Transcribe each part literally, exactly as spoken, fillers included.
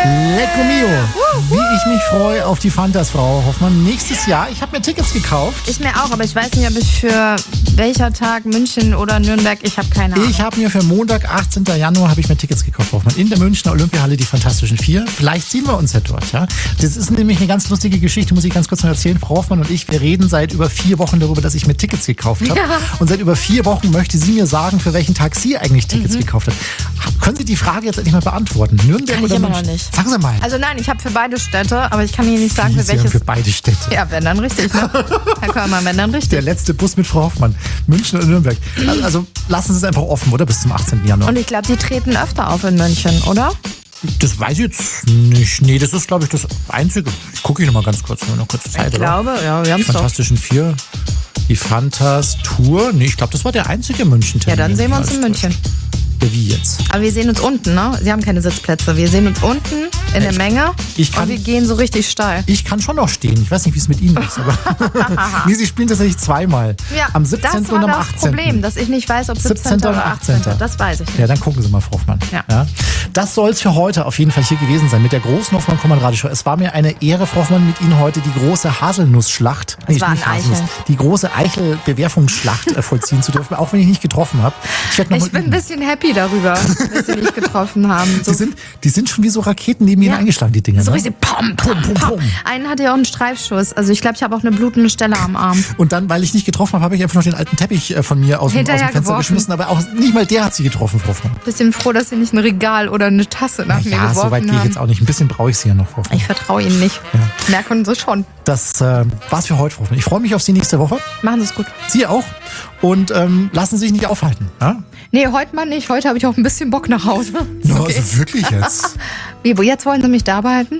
Lecco mio, wie ich mich freue auf die Fantas, Frau Hoffmann. Nächstes Jahr, ich habe mir Tickets gekauft. Ich mir auch, aber ich weiß nicht, ob ich für welcher Tag, München oder Nürnberg, ich habe keine Ahnung. Ich habe mir für Montag, achtzehnten Januar, habe ich mir Tickets gekauft, Frau Hoffmann. In der Münchner Olympiahalle, die Fantastischen Vier. Vielleicht sehen wir uns ja dort, ja. Das ist nämlich eine ganz lustige Geschichte, muss ich ganz kurz noch erzählen. Frau Hoffmann und ich, wir reden seit über vier Wochen darüber, dass ich mir Tickets gekauft habe. Ja. Und seit über vier Wochen möchte sie mir sagen, für welchen Tag sie eigentlich Tickets mhm. gekauft hat. Können Sie die Frage jetzt endlich mal beantworten? Nürnberg Kann oder ich immer München? noch nicht. Sagen Sie mal. Also nein, ich habe für beide Städte, aber ich kann Ihnen nicht sagen, Wie, für Sie haben welches. für beide Städte. Ja, wenn dann richtig, ne? Herr Körmann, wenn dann richtig. Der letzte Bus mit Frau Hoffmann. München und Nürnberg. Also, also lassen Sie es einfach offen, oder? Bis zum achtzehnten Januar. Und ich glaube, die treten öfter auf in München, oder? Das weiß ich jetzt nicht. Nee, das ist, glaube ich, das Einzige. Ich gucke ich noch mal ganz kurz. Noch kurz Zeit, Ich glaube, oder? ja, wir haben Die es doch. Fantastischen Vier. Die Fantas Tour. Nee, ich glaube, das war der einzige München-Termin. Ja, dann sehen wir uns in München. Ja, wie jetzt? Aber wir sehen uns unten, ne? Sie haben keine Sitzplätze. Wir sehen uns unten in der Menge Ich kann- und wir gehen so richtig steil. Ich kann schon noch stehen. Ich weiß nicht, wie es mit Ihnen ist. Aber nee, Sie spielen tatsächlich zweimal. Ja, am siebzehnten das war und am das achtzehnten Problem, dass ich nicht weiß, ob siebzehnten siebzehnten oder und achtzehnten achtzehnten Das weiß ich nicht. Ja, dann gucken Sie mal, Frau Hoffmann. Ja. Das soll es für heute auf jeden Fall hier gewesen sein mit der großen Hoffmann Kommand Radioshow. Es war mir eine Ehre, Frau Hoffmann, mit Ihnen heute die große Haselnussschlacht, Es waren nicht Haselnuss, Eicheln. die große Eichel-Bewerfungsschlacht äh, vollziehen zu dürfen, auch wenn ich nicht getroffen habe. Ich, werd noch Ich mal bin ein üben. bisschen happy darüber, dass sie nicht getroffen haben. So, Die sind, die sind schon wie so Raketen neben Ihnen Ja. eingeschlagen, die Dinger. so Ne? richtig pom, pom, Pum, pum, pom. pum. Einen hatte ja auch einen Streifschuss. Also ich glaube, ich habe auch eine blutende Stelle am Arm. Und dann, weil ich nicht getroffen habe, habe ich einfach noch den alten Teppich äh, von mir aus, dem- aus dem Hinterher Fenster geworfen. geschmissen. Aber auch nicht mal der hat sie getroffen, Frau Hoffmann. Bisschen froh, dass sie nicht ein Regal oder eine Tasse nach mir Ja, geworfen so weit gehe ich haben. jetzt auch nicht. Ein bisschen brauche ich sie ja noch, Frau Hoffmann. Ich vertraue Ihnen nicht. Merken Sie schon. Das äh, war's für heute, Frau Hoffmann. Ich freue mich auf Sie nächste Woche. Machen Sie es gut. Sie auch. Und ähm, lassen Sie sich nicht aufhalten. Ja? Nee, heute mal nicht. Heute habe ich auch ein bisschen Bock nach Hause. Ist No, okay. also wirklich jetzt. Wie, wo jetzt wollen Sie mich da behalten?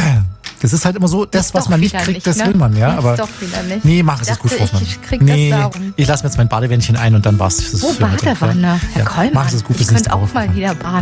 Das ist halt immer so, das, Ist was doch man nicht wieder kriegt, nicht, das ne? will man, ja. Ist Aber doch wieder nicht. nee, mach es Ich ist gut, dachte, Frau Hoffmann. ich krieg das nee, darum. ich lasse mir jetzt mein Badewändchen ein und dann war's. Oh, Badewanne. Herr Ja, Kollmann. mach es gut, ich bis könnte nächste auch Woche. mal wieder baden.